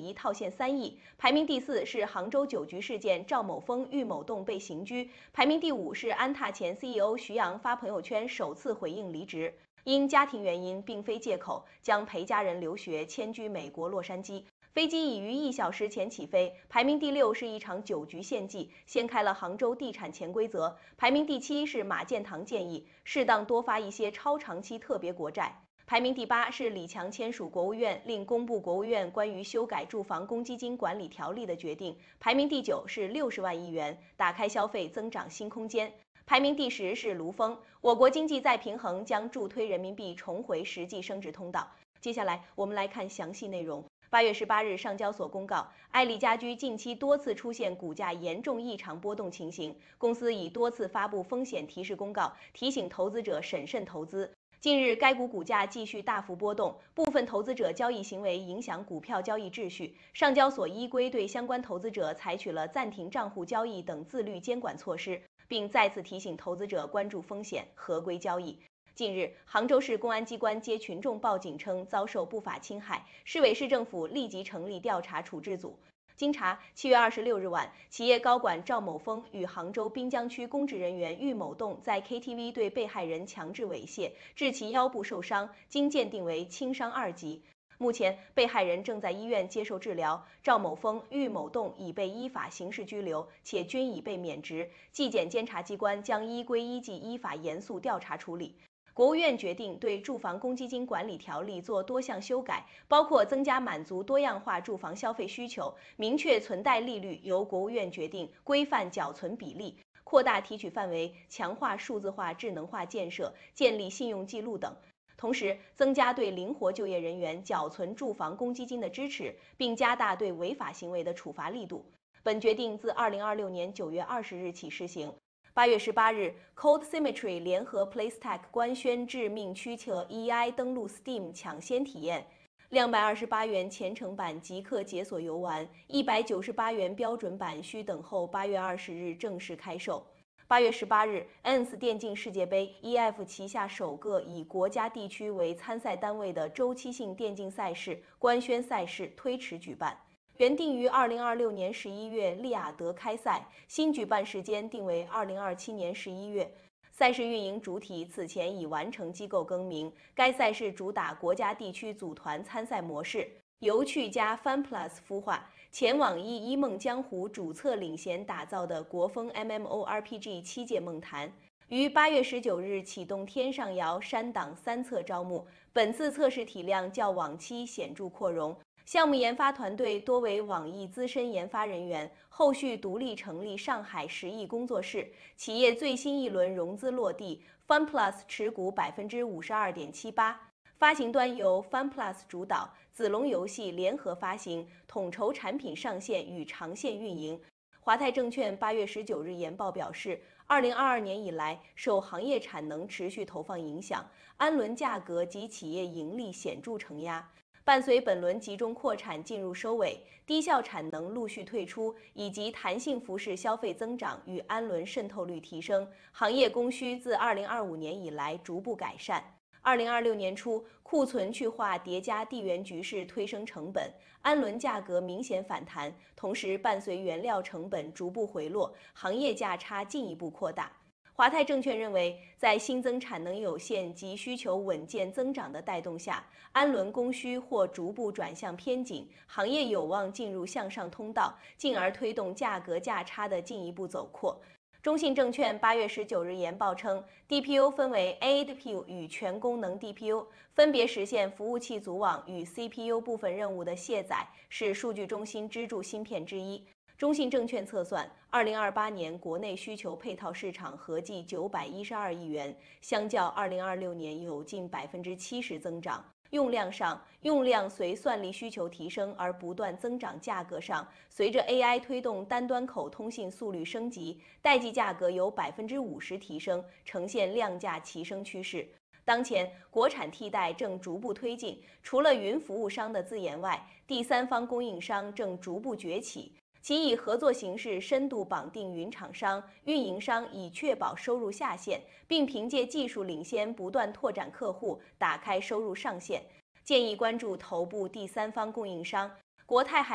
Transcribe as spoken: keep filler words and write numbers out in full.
一套现三亿。排名第四是杭州酒局事件，赵某峰、郁某栋被刑拘。排名第五是安踏前 C E O 徐阳发朋友圈首次回应离职，因家庭原因并非借口，将陪家人留学迁居美国洛杉矶。飞机已于一小时前起飞。排名第六是一场酒局献祭，掀开了杭州地产潜规则。排名第七是马建堂建议适当多发一些超长期特别国债。排名第八是李强签署国务院令公布国务院关于修改住房公积金管理条例的决定。排名第九是六十万亿元，打开消费增长新空间。排名第十是卢峰，我国经济再平衡将助推人民币重回实际升值通道。接下来我们来看详细内容。八月十八日，上交所公告，爱丽家居近期多次出现股价严重异常波动情形，公司已多次发布风险提示公告，提醒投资者审慎投资。近日，该股股价继续大幅波动，部分投资者交易行为影响股票交易秩序。上交所依规对相关投资者采取了暂停账户交易等自律监管措施，并再次提醒投资者关注风险，合规交易。近日，杭州市公安机关接群众报警称遭受不法侵害，市委市政府立即成立调查处置组。经查，七月二十六日晚，企业高管赵某峰与杭州滨江区公职人员郁某栋在 K T V 对被害人强制猥亵，致其腰部受伤，经鉴定为轻伤二级。目前，被害人正在医院接受治疗，赵某峰、郁某栋已被依法刑事拘留，且均已被免职。纪检监察机关将依规依纪依法严肃调查处理。国务院决定对住房公积金管理条例做多项修改，包括增加满足多样化住房消费需求，明确存贷利率由国务院决定，规范缴存比例，扩大提取范围，强化数字化智能化建设，建立信用记录等。同时，增加对灵活就业人员缴存住房公积金的支持，并加大对违法行为的处罚力度。本决定自二零二六年九月二十日起施行。八月十八日 ，Code Symmetry 联合 PlaceTech 官宣致命驱策 E I 登录 Steam 抢先体验，两百二十八元前程版即刻解锁游玩，一百九十八元标准版需等候八月二十日正式开售。八月十八日 ，N S 电竞世界杯 E F 旗下首个以国家地区为参赛单位的周期性电竞赛事官宣赛事推迟举办。原定于二零二六年十一月利雅得开赛，新举办时间定为二零二七年十一月。赛事运营主体此前已完成机构更名，该赛事主打国家地区组团参赛模式，由趣加 FunPlus 孵化，前网易一梦江湖主策领衔打造的国风 M M O R P G 七界梦坛。于八月十九日启动天上遥山党三测招募，本次测试体量较往期显著扩容。项目研发团队多为网易资深研发人员，后续独立成立上海十亿工作室。企业最新一轮融资落地 ，FunPlus 持股百分之五十二点七八，发行端由 FunPlus 主导，子龙游戏联合发行，统筹产品上线与长线运营。华泰证券八月十九日研报表示，二零二二年以来，受行业产能持续投放影响，氨纶价格及企业盈利显著承压。伴随本轮集中扩产进入收尾，低效产能陆续退出，以及弹性服饰消费增长与氨纶渗透率提升，行业供需自二零二五年以来逐步改善。二零二六年初，库存去化叠加地缘局势推升成本，氨纶价格明显反弹，同时伴随原料成本逐步回落，行业价差进一步扩大。华泰证券认为，在新增产能有限及需求稳健增长的带动下，氨纶供需或逐步转向偏紧，行业有望进入向上通道，进而推动价格价差的进一步走扩。中信证券八月十九日研报称 ，D P U 分为 A D P U 与全功能 D P U， 分别实现服务器组网与 C P U 部分任务的卸载，是数据中心支柱芯片之一。中信证券测算，二零二八年国内需求配套市场合计九百一十二亿元，相较二零二六年有近百分之七十增长。用量上，用量随算力需求提升而不断增长；价格上，随着 A I 推动单端口通信速率升级，代际价格有百分之五十提升，呈现量价齐升趋势。当前，国产替代正逐步推进，除了云服务商的自研外，第三方供应商正逐步崛起。其以合作形式深度绑定云厂商、运营商，以确保收入下限，并凭借技术领先不断拓展客户，打开收入上限。建议关注头部第三方供应商。国泰海